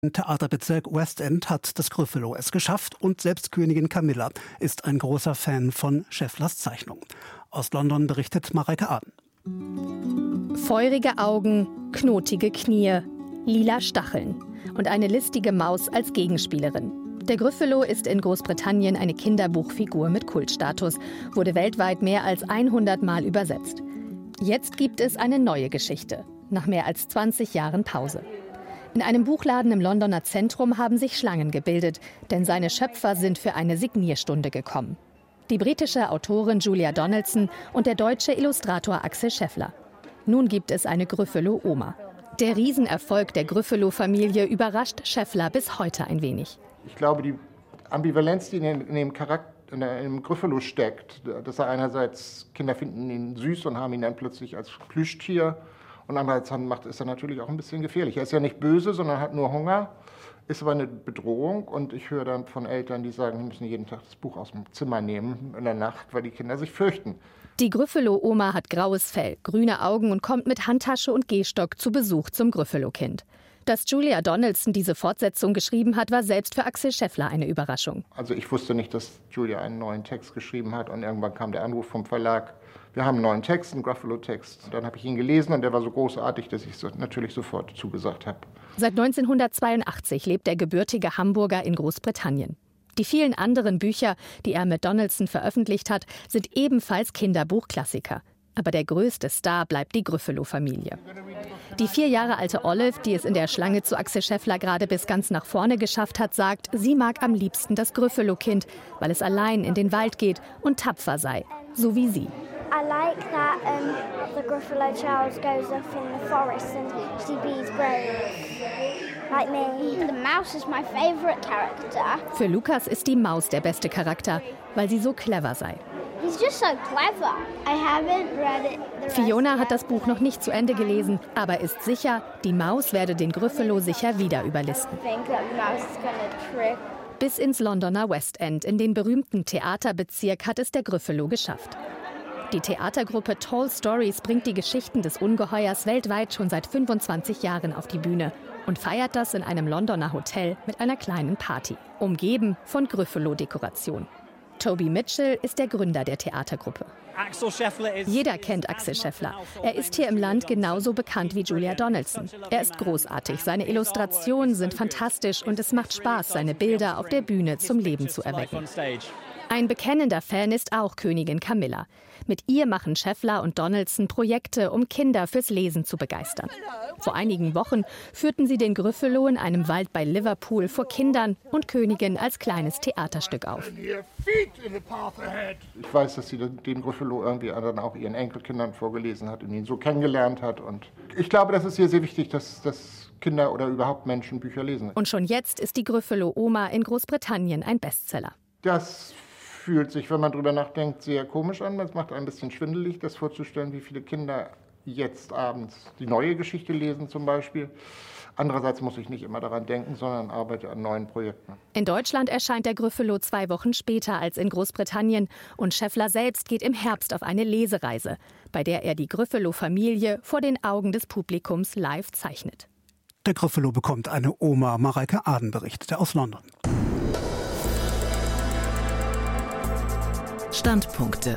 Im Theaterbezirk West End hat das Gryffalo es geschafft und selbst Königin Camilla ist ein großer Fan von Schefflers Zeichnung. Aus London berichtet Mareike Aden. Feurige Augen, knotige Knie, lila Stacheln und eine listige Maus als Gegenspielerin. Der Gryffalo ist in Großbritannien eine Kinderbuchfigur mit Kultstatus, wurde weltweit mehr als 100 Mal übersetzt. Jetzt gibt es eine neue Geschichte, nach mehr als 20 Jahren Pause. In einem Buchladen im Londoner Zentrum haben sich Schlangen gebildet, denn seine Schöpfer sind für eine Signierstunde gekommen. Die britische Autorin Julia Donaldson und der deutsche Illustrator Axel Scheffler. Nun gibt es eine Gryffalo-Oma. Der Riesenerfolg der Gryffalo-Familie überrascht Scheffler bis heute ein wenig. Ich glaube, die Ambivalenz, die in dem Charakter, im Gryffalo steckt, dass er einerseits, Kinder finden ihn süß und haben ihn dann plötzlich als Plüschtier und andererseits ist er natürlich auch ein bisschen gefährlich. Er ist ja nicht böse, sondern hat nur Hunger, ist aber eine Bedrohung und ich höre dann von Eltern, die sagen, wir müssen jeden Tag das Buch aus dem Zimmer nehmen in der Nacht, weil die Kinder sich fürchten. Die Gryffalo-Oma hat graues Fell, grüne Augen und kommt mit Handtasche und Gehstock zu Besuch zum Gryffalo-Kind. Dass Julia Donaldson diese Fortsetzung geschrieben hat, war selbst für Axel Scheffler eine Überraschung. Also ich wusste nicht, dass Julia einen neuen Text geschrieben hat und irgendwann kam der Anruf vom Verlag, wir haben einen neuen Text, einen Gryffalo-Text. Dann habe ich ihn gelesen und der war so großartig, dass ich natürlich sofort zugesagt habe. Seit 1982 lebt der gebürtige Hamburger in Großbritannien. Die vielen anderen Bücher, die er mit Donaldson veröffentlicht hat, sind ebenfalls Kinderbuchklassiker. Aber der größte Star bleibt die Gryffalo-Familie. Die 4 Jahre alte Olive, die es in der Schlange zu Axel Scheffler gerade bis ganz nach vorne geschafft hat, sagt, sie mag am liebsten das Gryffalo-Kind, weil es allein in den Wald geht und tapfer sei, so wie sie. I like that the Gryffalo child goes off in the forest and she bees brave, like me. The mouse is my favorite character. Für Lukas ist die Maus der beste Charakter, weil sie so clever sei. He's just so clever. I haven't read it. Fiona hat das Buch noch nicht zu Ende gelesen, aber ist sicher, die Maus werde den Gryffalo sicher wieder überlisten. I think that the mouse is gonna trick. Bis ins Londoner West End, in den berühmten Theaterbezirk, hat es der Gryffalo geschafft. Die Theatergruppe Tall Stories bringt die Geschichten des Ungeheuers weltweit schon seit 25 Jahren auf die Bühne und feiert das in einem Londoner Hotel mit einer kleinen Party, umgeben von Gryffalo-Dekoration. Toby Mitchell ist der Gründer der Theatergruppe. Jeder kennt Axel Scheffler. Er ist hier im Land genauso bekannt wie Julia Donaldson. Er ist großartig, seine Illustrationen sind fantastisch und es macht Spaß, seine Bilder auf der Bühne zum Leben zu erwecken. Ein bekennender Fan ist auch Königin Camilla. Mit ihr machen Scheffler und Donaldson Projekte, um Kinder fürs Lesen zu begeistern. Vor einigen Wochen führten sie den Gryffalo in einem Wald bei Liverpool vor Kindern und Königin als kleines Theaterstück auf. Ich weiß, dass sie den Gryffalo irgendwie dann auch ihren Enkelkindern vorgelesen hat und ihn so kennengelernt hat. Und ich glaube, das ist hier sehr wichtig, dass Kinder oder überhaupt Menschen Bücher lesen. Und schon jetzt ist die Gryffalo-Oma in Großbritannien ein Bestseller. Das fühlt sich, wenn man drüber nachdenkt, sehr komisch an. Es macht ein bisschen schwindelig, das vorzustellen, wie viele Kinder jetzt abends die neue Geschichte lesen zum Beispiel. Andererseits muss ich nicht immer daran denken, sondern arbeite an neuen Projekten. In Deutschland erscheint der Gryffalo 2 Wochen später als in Großbritannien. Und Scheffler selbst geht im Herbst auf eine Lesereise, bei der er die Gryffalo-Familie vor den Augen des Publikums live zeichnet. Der Gryffalo bekommt eine Oma. Mareike Aden berichtete aus London. Standpunkte.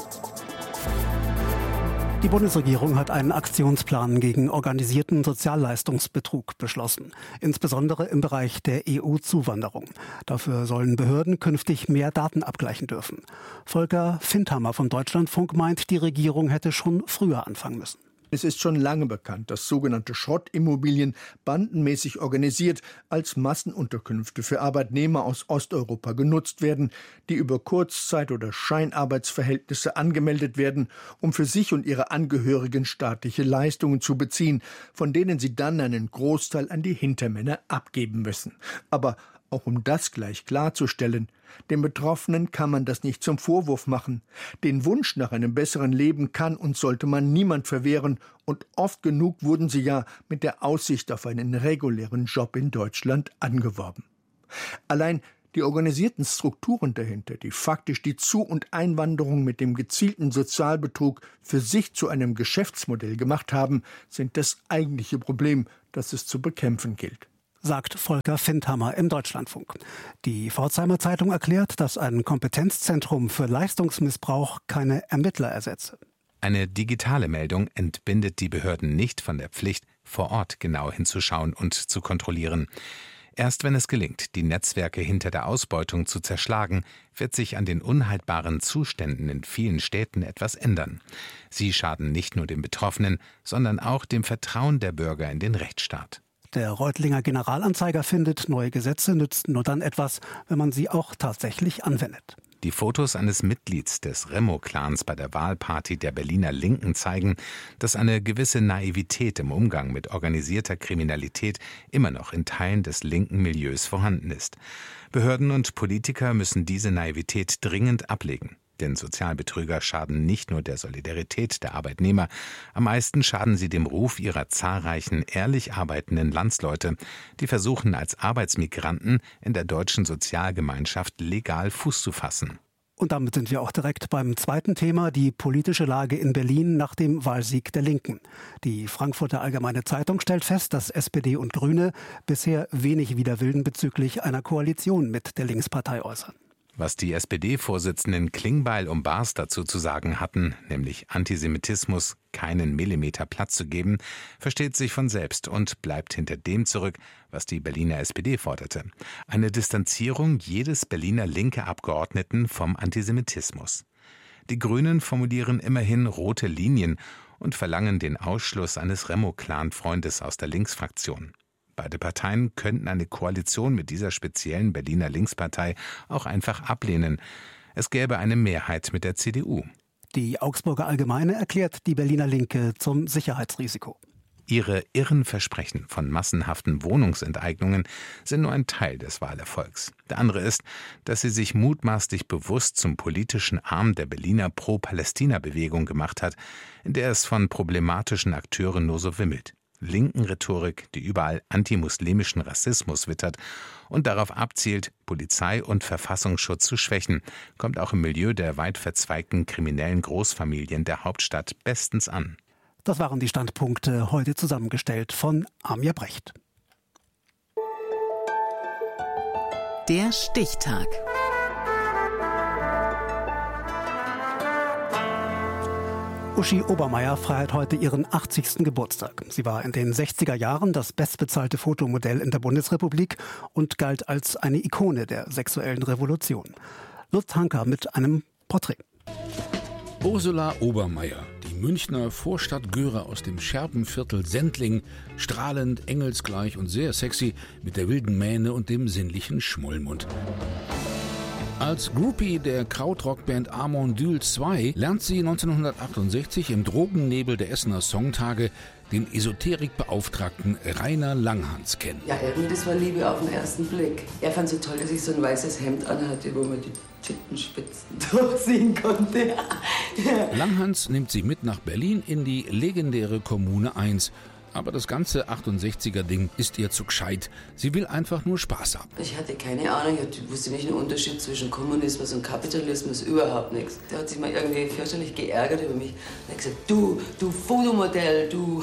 Die Bundesregierung hat einen Aktionsplan gegen organisierten Sozialleistungsbetrug beschlossen, insbesondere im Bereich der EU-Zuwanderung. Dafür sollen Behörden künftig mehr Daten abgleichen dürfen. Volker Findhammer vom Deutschlandfunk meint, die Regierung hätte schon früher anfangen müssen. Es ist schon lange bekannt, dass sogenannte Schrottimmobilien bandenmäßig organisiert als Massenunterkünfte für Arbeitnehmer aus Osteuropa genutzt werden, die über Kurzzeit- oder Scheinarbeitsverhältnisse angemeldet werden, um für sich und ihre Angehörigen staatliche Leistungen zu beziehen, von denen sie dann einen Großteil an die Hintermänner abgeben müssen. Aber auch um das gleich klarzustellen: Den Betroffenen kann man das nicht zum Vorwurf machen. Den Wunsch nach einem besseren Leben kann und sollte man niemand verwehren. Und oft genug wurden sie ja mit der Aussicht auf einen regulären Job in Deutschland angeworben. Allein die organisierten Strukturen dahinter, die faktisch die Zu- und Einwanderung mit dem gezielten Sozialbetrug für sich zu einem Geschäftsmodell gemacht haben, sind das eigentliche Problem, das es zu bekämpfen gilt. sagt Volker Findhammer im Deutschlandfunk. Die Pforzheimer Zeitung erklärt, dass ein Kompetenzzentrum für Leistungsmissbrauch keine Ermittler ersetze. Eine digitale Meldung entbindet die Behörden nicht von der Pflicht, vor Ort genau hinzuschauen und zu kontrollieren. Erst wenn es gelingt, die Netzwerke hinter der Ausbeutung zu zerschlagen, wird sich an den unhaltbaren Zuständen in vielen Städten etwas ändern. Sie schaden nicht nur den Betroffenen, sondern auch dem Vertrauen der Bürger in den Rechtsstaat. Der Reutlinger Generalanzeiger findet, neue Gesetze nützen nur dann etwas, wenn man sie auch tatsächlich anwendet. Die Fotos eines Mitglieds des Remo-Clans bei der Wahlparty der Berliner Linken zeigen, dass eine gewisse Naivität im Umgang mit organisierter Kriminalität immer noch in Teilen des linken Milieus vorhanden ist. Behörden und Politiker müssen diese Naivität dringend ablegen. Denn Sozialbetrüger schaden nicht nur der Solidarität der Arbeitnehmer, am meisten schaden sie dem Ruf ihrer zahlreichen, ehrlich arbeitenden Landsleute, die versuchen, als Arbeitsmigranten in der deutschen Sozialgemeinschaft legal Fuß zu fassen. Und damit sind wir auch direkt beim zweiten Thema, die politische Lage in Berlin nach dem Wahlsieg der Linken. Die Frankfurter Allgemeine Zeitung stellt fest, dass SPD und Grüne bisher wenig Widerwillen bezüglich einer Koalition mit der Linkspartei äußern. Was die SPD-Vorsitzenden Klingbeil und Baas dazu zu sagen hatten, nämlich Antisemitismus keinen Millimeter Platz zu geben, versteht sich von selbst und bleibt hinter dem zurück, was die Berliner SPD forderte. Eine Distanzierung jedes Berliner linke Abgeordneten vom Antisemitismus. Die Grünen formulieren immerhin rote Linien und verlangen den Ausschluss eines Remo-Clan-Freundes aus der Linksfraktion. Beide Parteien könnten eine Koalition mit dieser speziellen Berliner Linkspartei auch einfach ablehnen. Es gäbe eine Mehrheit mit der CDU. Die Augsburger Allgemeine erklärt die Berliner Linke zum Sicherheitsrisiko. Ihre irren Versprechen von massenhaften Wohnungsenteignungen sind nur ein Teil des Wahlerfolgs. Der andere ist, dass sie sich mutmaßlich bewusst zum politischen Arm der Berliner Pro-Palästina-Bewegung gemacht hat, in der es von problematischen Akteuren nur so wimmelt. Linken Rhetorik, die überall antimuslimischen Rassismus wittert und darauf abzielt, Polizei und Verfassungsschutz zu schwächen, kommt auch im Milieu der weit verzweigten kriminellen Großfamilien der Hauptstadt bestens an. Das waren die Standpunkte, heute zusammengestellt von Amir Brecht. Der Stichtag. Uschi Obermeier feiert heute ihren 80. Geburtstag. Sie war in den 60er Jahren das bestbezahlte Fotomodell in der Bundesrepublik und galt als eine Ikone der sexuellen Revolution. Lutz Hanker mit einem Porträt. Ursula Obermeier, die Münchner Vorstadtgöre aus dem Scherbenviertel Sendling, strahlend, engelsgleich und sehr sexy, mit der wilden Mähne und dem sinnlichen Schmollmund. Als Groupie der Krautrockband Amondyl 2 lernt sie 1968 im Drogennebel der Essener Songtage den Esoterikbeauftragten Rainer Langhans kennen. Ja, irgendwie, das war Liebe auf den ersten Blick. Er fand so toll, dass ich so ein weißes Hemd anhatte, wo man die Tittenspitzen durchsehen konnte. Langhans nimmt sie mit nach Berlin in die legendäre Kommune 1. Aber das ganze 68er-Ding ist ihr zu gescheit. Sie will einfach nur Spaß haben. Ich hatte keine Ahnung, ich wusste nicht den Unterschied zwischen Kommunismus und Kapitalismus, überhaupt nichts. Der hat sich mal irgendwie fürchterlich geärgert über mich. Er hat gesagt, du Fotomodell, du.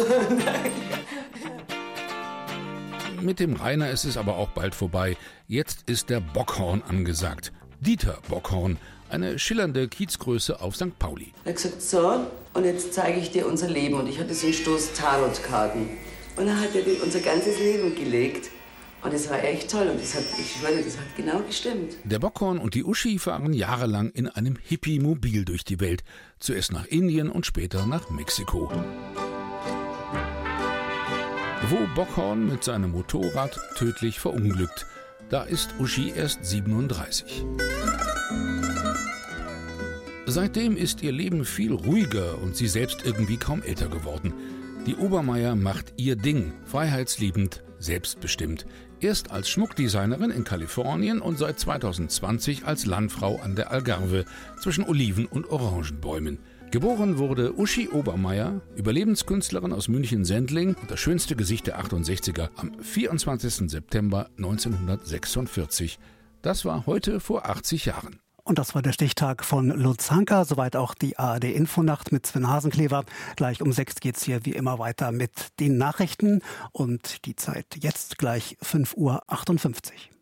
Mit dem Rainer ist es aber auch bald vorbei. Jetzt ist der Bockhorn angesagt. Dieter Bockhorn, eine schillernde Kiezgröße auf St. Pauli. Er hat gesagt, so, und jetzt zeige ich dir unser Leben. Und ich hatte so einen Stoß Tarotkarten. Und dann hat er unser ganzes Leben gelegt. Und das war echt toll. Und ich schwöre, das hat genau gestimmt. Der Bockhorn und die Uschi fahren jahrelang in einem Hippie-Mobil durch die Welt. Zuerst nach Indien und später nach Mexiko. Wo Bockhorn mit seinem Motorrad tödlich verunglückt. Da ist Uschi erst 37. Seitdem ist ihr Leben viel ruhiger und sie selbst irgendwie kaum älter geworden. Die Obermeier macht ihr Ding, freiheitsliebend, selbstbestimmt. Erst als Schmuckdesignerin in Kalifornien und seit 2020 als Landfrau an der Algarve zwischen Oliven- und Orangenbäumen. Geboren wurde Uschi Obermeier, Überlebenskünstlerin aus München-Sendling und das schönste Gesicht der 68er am 24. September 1946. Das war heute vor 80 Jahren. Und das war der Stichtag von Lutz Hanka. Soweit auch die ARD-Infonacht mit Sven Hasenklever. Gleich um 6 geht's hier wie immer weiter mit den Nachrichten. Und die Zeit jetzt gleich 5:58 Uhr.